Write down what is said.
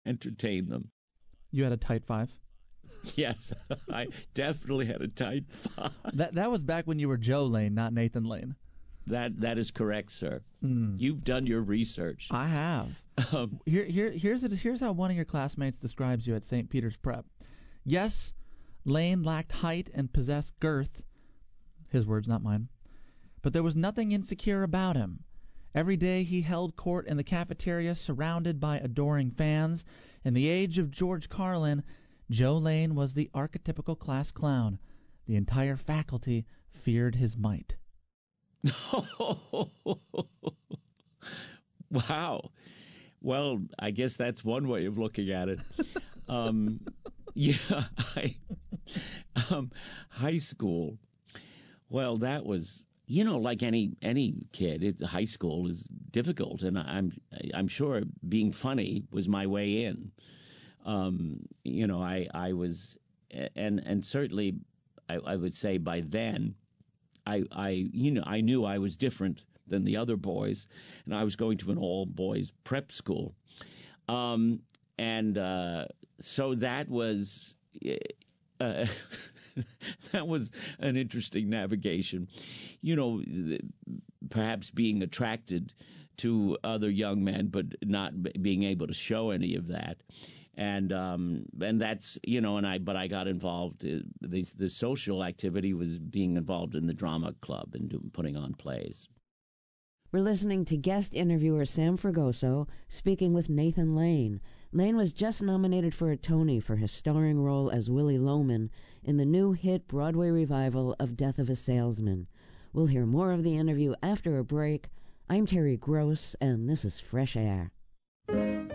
entertain them. You had a tight five? Yes, I definitely had a tight five. That was back when you were Joe Lane, not Nathan Lane. That is correct, sir. You've done your research. I have. Here's how one of your classmates describes you at St. Peter's Prep. Yes, Lane lacked height and possessed girth. His words, not mine. But there was nothing insecure about him. Every day he held court in the cafeteria surrounded by adoring fans. In the age of George Carlin, Joe Lane was the archetypical class clown. The entire faculty feared his might. Wow. Well, I guess that's one way of looking at it. Yeah, high school. Well, that was, like any kid, high school is difficult, and I'm sure being funny was my way in. I was, and certainly, I would say by then, I knew I was different than the other boys, and I was going to an all-boys prep school. So that was that was an interesting navigation. Perhaps being attracted to other young men, but not being able to show any of that. And that's, but I got involved. The social activity was being involved in the drama club and putting on plays. We're listening to guest interviewer Sam Fragoso speaking with Nathan Lane. Lane was just nominated for a Tony for his starring role as Willie Loman in the new hit Broadway revival of Death of a Salesman. We'll hear more of the interview after a break. I'm Terry Gross, and this is Fresh Air.